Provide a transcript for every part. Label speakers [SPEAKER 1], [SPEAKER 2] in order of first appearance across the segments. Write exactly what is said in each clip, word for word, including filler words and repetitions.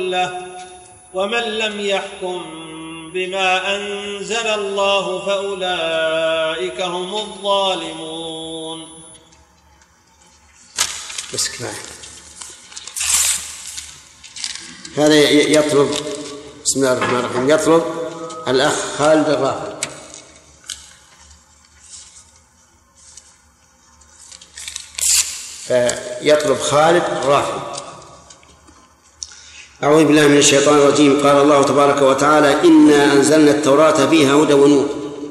[SPEAKER 1] له ومن لم يحكم بما أنزل الله فأولئك هم الظالمون.
[SPEAKER 2] بس كفاية. هذا يطلب بسم الله الرحمن الرحيم يطلب الأخ خالد الرافع. فيطلب خالد الرافع. أعوذ بالله من الشيطان الرجيم. قال الله تبارك وتعالى: إنا أنزلنا التوراة فيها هدى ونور.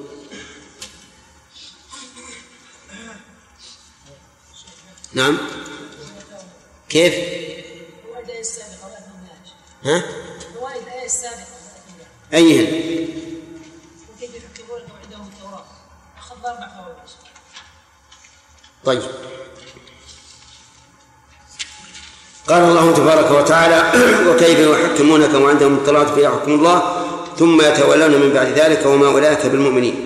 [SPEAKER 2] نعم كيف؟ ها؟ أيهن؟
[SPEAKER 3] وكيف يحكمون عندهم التوراة؟ أخذ أربع فوائد.
[SPEAKER 2] طيب. قال الله تبارك وتعالى: وكيف يحكمونك وعندهم التوراة فيها حكم الله ثم يتولون من بعد ذلك وما أولئك بالمؤمنين.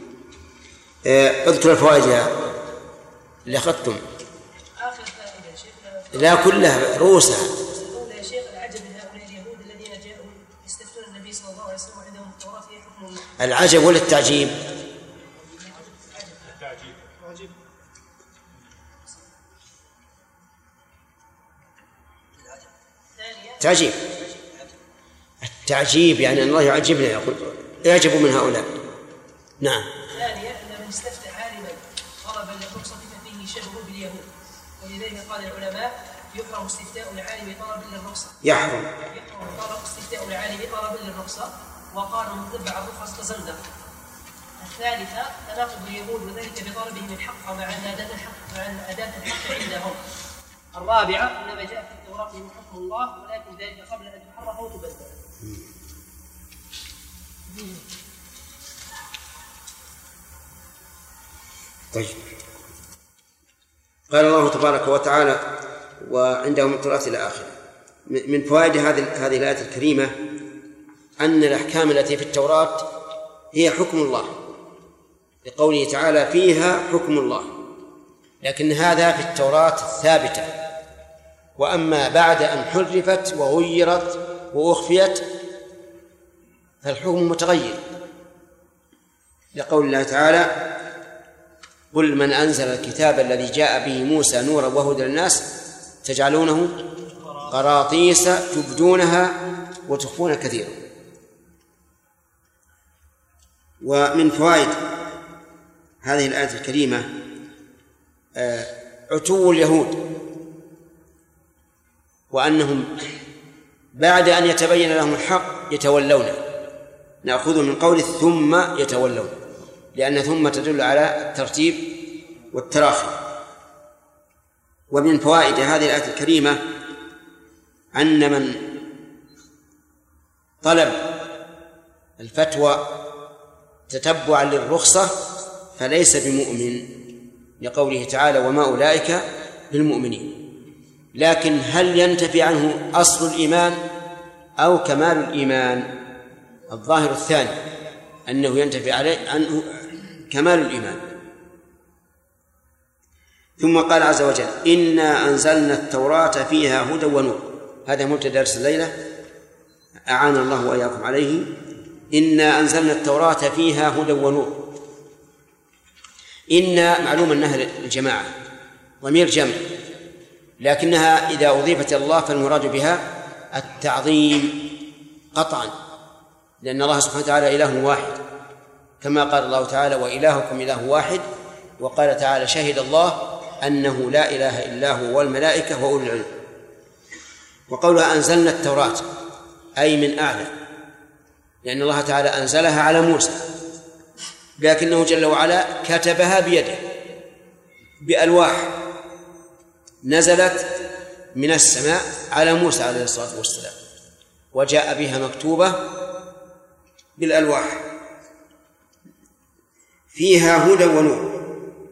[SPEAKER 2] اذكر الفوائد اللي أخذتم.
[SPEAKER 3] آخر فائدة شيخ.
[SPEAKER 2] لا كلها رؤوسها.
[SPEAKER 3] يا شيخ العجب من هؤلاء اليهود الذين جاءوا يستفتون النبي صلى الله عليه وسلم وعندهم التوراة فيها حكم الله.
[SPEAKER 2] العجب ولا التعجيب؟ تعجيب. التعجيب يعني أن الله يعجبنا، يقول يعجب من هؤلاء. نعم.
[SPEAKER 3] ثانيا أن من استفتى عالما طلبا للرخصة ففيه شبه باليهود، ولذلك قال العلماء: يحرم استفتاء العالم طلبا للرخصة.
[SPEAKER 2] يحرم.
[SPEAKER 3] يحرم استفتاء العالم طلبا للرخصة، وقال من تبع الرخص تزندق. الثالثة تناقض اليهود وذلك بطلبهم الحق مع أن أداة الحق مع أن أداة الحق عندهم. الرابعة إنما جاء في التوراة حكم الله ولكن ذلك قبل أن تحرف وتبدل.
[SPEAKER 2] طيب. قال الله تبارك وتعالى: وعندهم التوراة إلى آخره. من فوائد هذه هذه الآية الكريمة أن الأحكام التي في التوراة هي حكم الله، لقوله تعالى: فيها حكم الله. لكن هذا في التوراة الثابتة، وأما بعد أن حرفت وغيرت وأخفيت فالحكم متغير، لقول الله تعالى: قل من أنزل الكتاب الذي جاء به موسى نورا وهدى للناس تجعلونه قراطيس تبدونها وتخفون كثيرا. ومن فوائد هذه الآية الكريمة عتو اليهود، وأنهم بعد أن يتبين لهم الحق يتولون. نأخذ من قوله ثم يتولون، لأن ثم تدل على الترتيب والتراخي. ومن فوائد هذه الآية الكريمة أن من طلب الفتوى تتبعا للرخصة فليس بمؤمن، لقوله تعالى: وما أولئك بالمؤمنين. لكن هل ينتفي عنه أصل الإيمان أو كمال الإيمان؟ الظاهر الثاني، أنه ينتفي عليه عنه كمال الإيمان. ثم قال عز وجل: إنا أنزلنا التوراة فيها هدى ونور. هذا مبتدأ درس الليلة، أعان الله وإياكم عليه. إنا أنزلنا التوراة فيها هدى ونور. إن معلوم أنها الجماعة ضمير جمع، لكنها إذا أضيفت الله فالمراد بها التعظيم قطعا، لأن الله سبحانه وتعالى إله واحد، كما قال الله تعالى: وإلهكم إله واحد. وقال تعالى: شهد الله أنه لا إله إلا هو والملائكة وأولو العلم. وقولها أنزلنا التوراة أي من أعلى، لأن الله تعالى أنزلها على موسى، لكنه جل وعلا كتبها بيده بألواح نزلت من السماء على موسى عليه الصلاة والسلام، وجاء بها مكتوبة بالألواح. فيها هدى ونور.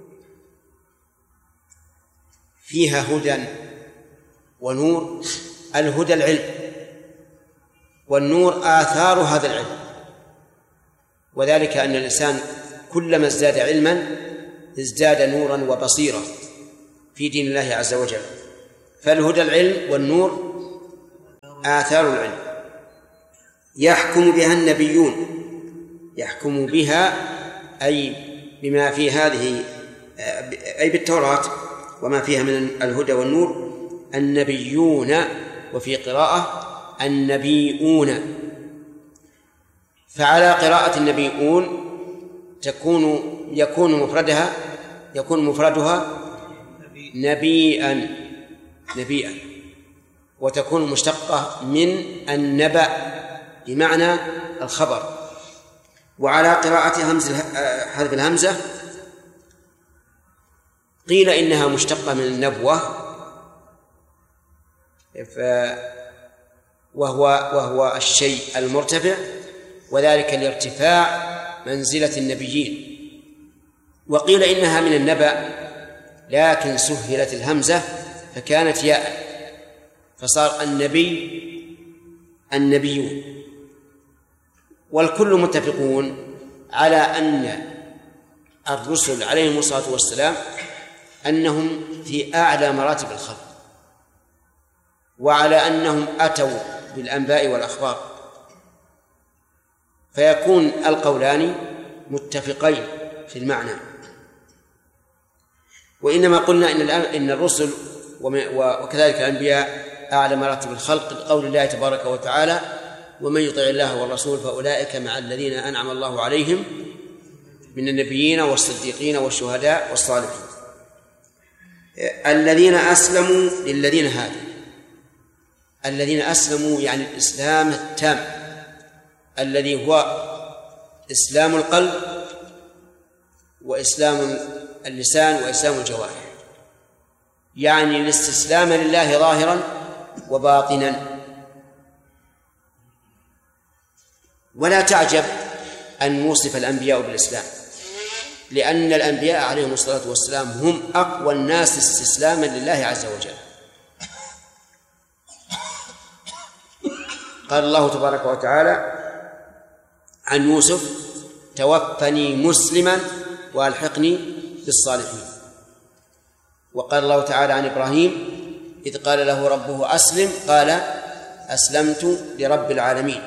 [SPEAKER 2] فيها هدى ونور. الهدى العلم، والنور آثار هذا العلم، وذلك أن الإنسان كلما ازداد علما ازداد نورا وبصيرة في دين الله عز وجل. فالهدى العلم والنور آثار العلم يحكم بها النبيون، يحكم بها أي بما في هذه، أي بالتوراة وما فيها من الهدى والنور، النبيون، وفي قراءة النبيون. فعلى قراءة النبيون تكون يكون مفردها يكون مفردها نبيئا نبيئا وتكون مشتقة من النبأ بمعنى الخبر. وعلى قراءة همز حذف الهمزة قيل إنها مشتقة من النبوة، وهو وهو الشيء المرتفع، وذلك لارتفاع منزلة النبيين. وقيل إنها من النبأ لكن سهلت الهمزة فكانت ياء فصار النبي النبيون. والكل متفقون على أن الرسل عليهم الصلاة والسلام أنهم في أعلى مراتب الخلق، وعلى أنهم أتوا بالأنباء والأخبار، فيكون القولان متفقين في المعنى. وإنما قلنا إن إن الرسل وكذلك الأنبياء أعلى مراتب الخلق لقول الله تبارك وتعالى: ومن يطع الله والرسول فأولئك مع الذين أنعم الله عليهم من النبيين والصديقين والشهداء والصالحين. الذين أسلموا للذين هادوا، الذين أسلموا يعني الإسلام التام الذي هو إسلام القلب وإسلام اللسان وإسلام الجوارح، يعني الاستسلام لله ظاهرا وباطنا. ولا تعجب أن نوصف الأنبياء بالإسلام، لأن الأنبياء عليهم الصلاة والسلام هم أقوى الناس استسلاما لله عز وجل. قال الله تبارك وتعالى عن يوسف: توفني مسلما وألحقني بالصالحين. وقال الله تعالى عن إبراهيم إذ قال له ربه أسلم قال أسلمت لرب العالمين.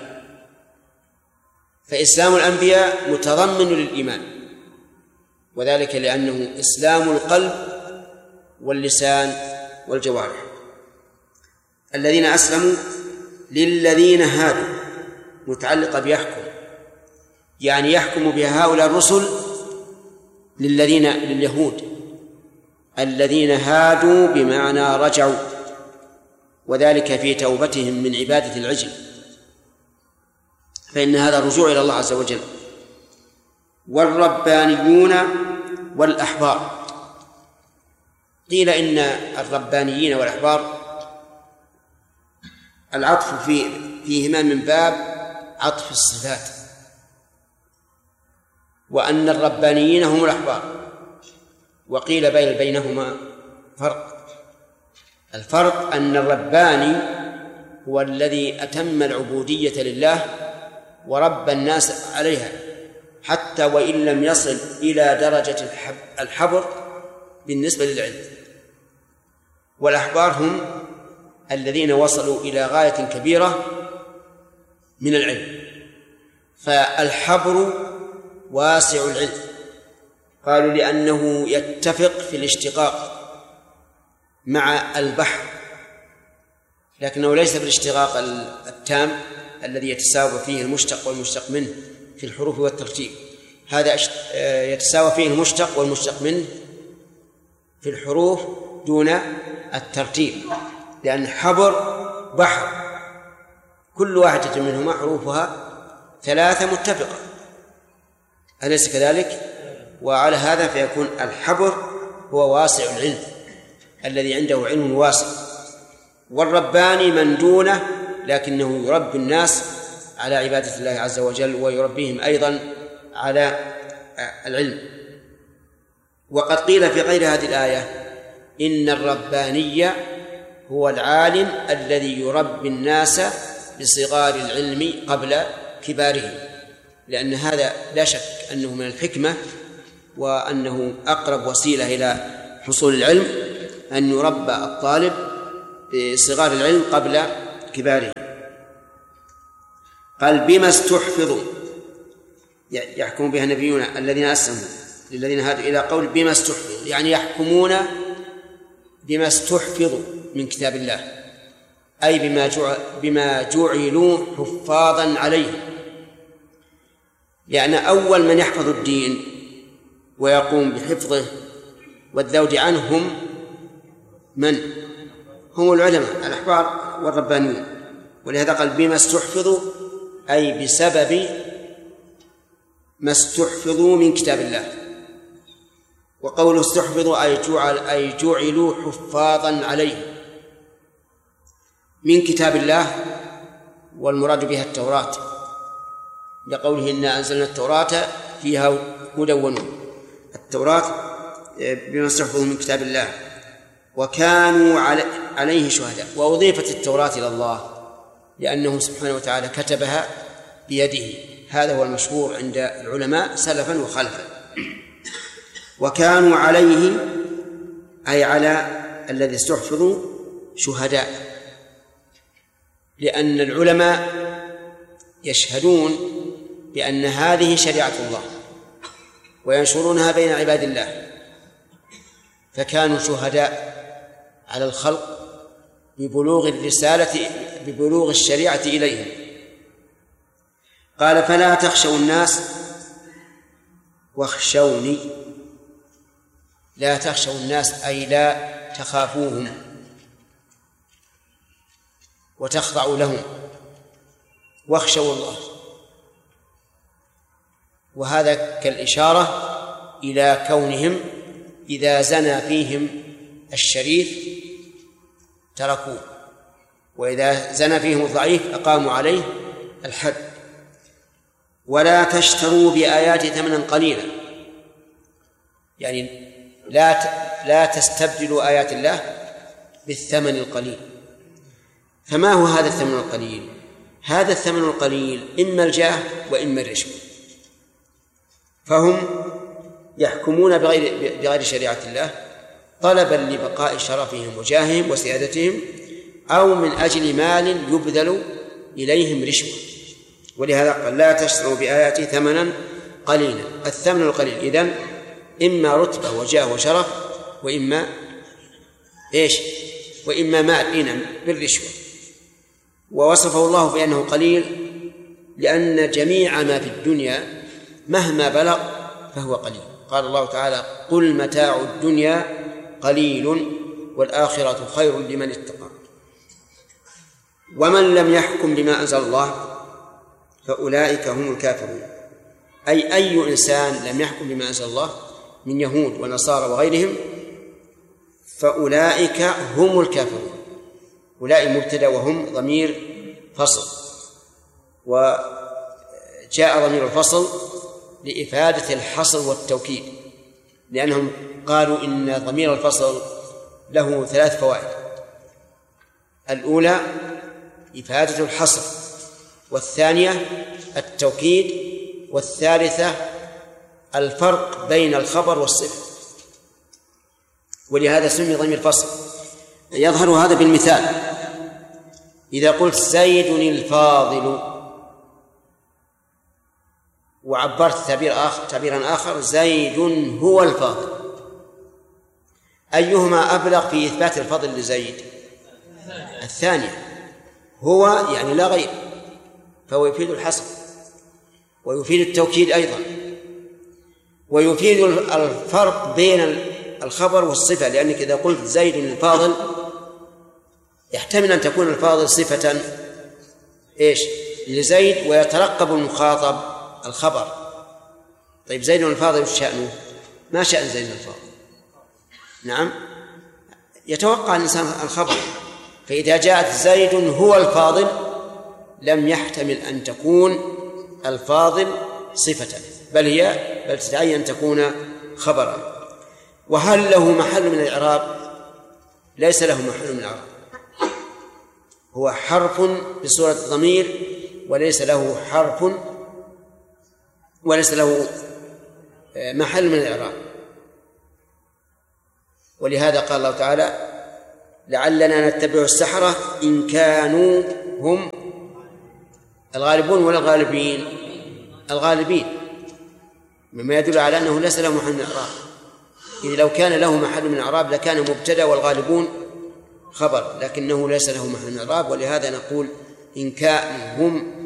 [SPEAKER 2] فإسلام الأنبياء متضمن للإيمان، وذلك لأنه إسلام القلب واللسان والجوارح. الذين أسلموا للذين هادوا متعلقة بيحكم، يعني يحكم بها هؤلاء الرسل للذين لليهود الذين هادوا بمعنى رجعوا، وذلك في توبتهم من عبادة العجل، فإن هذا رجوع إلى الله عز وجل. والربانيون والأحبار، قيل إن الربانيين والأحبار العطف فيه فيهما من باب عطف الصفات، وأن الربانيين هم الأحبار. وقيل بين بينهما فرق. الفرق أن الرباني هو الذي أتم العبودية لله وربى الناس عليها حتى وإن لم يصل إلى درجة الحبر بالنسبة للعلم. والأحبار هم الذين وصلوا إلى غاية كبيرة من العلم. فالحبر واسع العلم، قالوا لأنه يتفق في الاشتقاق مع البحر، لكنه ليس بالاشتقاق التام الذي يتساوى فيه المشتق والمشتق منه في الحروف والترتيب. هذا يتساوى فيه المشتق والمشتق منه في الحروف دون الترتيب، لأن حبر بحر كل واحدة منهما حروفها ثلاثة متفقة، أليس كذلك؟ وعلى هذا فيكون الحبر هو واسع العلم الذي عنده علم واسع. والرباني من دونه لكنه يربي الناس على عبادة الله عز وجل ويربيهم أيضا على العلم. وقد قيل في غير هذه الآية إن الرباني هو العالم الذي يربي الناس بصغار العلم قبل كباره، لأن هذا لا شك أنه من الحكمة وأنه أقرب وسيلة إلى حصول العلم أن يربى الطالب بصغار العلم قبل كباره. قال بما استحفظوا يحكم بها النبيون الذين أسلموا للذين هادوا إلى قول بما استحفظوا، يعني يحكمون بما استحفظوا من كتاب الله، أي بما جعل بما جعلوا حفاظا عليه. لأن يعني أول من يحفظ الدين ويقوم بحفظه والذود عنه هم من؟ هم العلماء الأحبار والربانيون. ولهذا قال بما استحفظوا أي بسبب ما استحفظوا من كتاب الله. وقوله استحفظوا أي جعل أي جعلوا حفاظا عليه من كتاب الله، والمراد بها التوراة لقوله إنا أنزلنا التوراة فيها هدى ونور. التوراة بما استحفظوا من كتاب الله وكانوا عليه شهداء. وأضيفت التوراة إلى الله لأنه سبحانه وتعالى كتبها بيده، هذا هو المشهور عند العلماء سلفا وخلفا. وكانوا عليه أي على الذي استحفظوا شهداء، لأن العلماء يشهدون بأن هذه شريعة الله وينشرونها بين عباد الله، فكانوا شهداء على الخلق ببلوغ الرسالة ببلوغ الشريعة إليهم. قال فلا تخشوا الناس واخشوني. لا تخشوا الناس أي لا تخافوهم وتخضعوا لهم، واخشوا الله. وهذا كالإشارة إلى كونهم إذا زنى فيهم الشريف تركوه، وإذا زنى فيهم الضعيف أقاموا عليه الحد. ولا تشتروا بآياتي ثمنا قليلا، يعني لا لا تستبدلوا آيات الله بالثمن القليل. فما هو هذا الثمن القليل؟ هذا الثمن القليل إما الجاه وإما الرشوة. فهم يحكمون بغير, بغير شريعة الله طلبا لبقاء شرفهم وجاههم وسيادتهم، أو من أجل مال يبذل إليهم رشوة. ولهذا قال لا تشتروا بآياتي ثمنا قليلا. الثمن القليل إذن إما رتبة وجاه وشرف، وإما إيش؟ وإما مال إنم بالرشوة. ووصفه الله بأنه قليل لأن جميع ما في الدنيا مهما بلغ فهو قليل. قال الله تعالى قل متاع الدنيا قليل والآخرة خير لمن اتقى. ومن لم يحكم بما أنزل الله فأولئك هم الكافرون. أي أي إنسان لم يحكم بما أنزل الله من يهود ونصارى وغيرهم فأولئك هم الكافرون. أولئك مبتدأ وهم ضمير فصل، وجاء ضمير الفصل لإفادة الحصر والتوكيد، لأنهم قالوا إن ضمير الفصل له ثلاث فوائد. الأولى إفادة الحصر، والثانية التوكيد، والثالثة الفرق بين الخبر والصفة. ولهذا سمي ضمير فصل. يظهر هذا بالمثال. إذا قلت زيد الفاضل وعبرت تعبير آخر تعبيرا آخر زيد هو الفاضل، أيهما أبلغ في إثبات الفضل لزيد؟ الثانية. هو يعني لا غير، فهو يفيد الحصر ويفيد التوكيد أيضا، ويفيد الفرق بين الخبر والصفة، لأنك إذا قلت زيد الفاضل يحتمل أن تكون الفاضل صفة إيش لزيد ويترقب المخاطب الخبر. طيب زيد الفاضل وش شأنه؟ ما شأن زيد الفاضل؟ نعم يتوقع الإنسان الخبر. فإذا جاءت زيد هو الفاضل لم يحتمل أن تكون الفاضل صفة، بل هي بل تتعين أن تكون خبرا. وهل له محل من الإعراب؟ ليس له محل من الإعراب، هو حرف بصورة الضمير وليس له حرف وليس له محل من الإعراب. ولهذا قال الله تعالى لعلنا نتبع السحرة إن كانوا هم الغالبون ولا الغالبين؟ الغالبين، مما يدل على أنه ليس له محل من الإعراب. إذ لو كان له محل من الإعراب لكان مبتدأ والغالبون خبر، لكنه ليس له محل من الإعراب، ولهذا نقول إن كان هم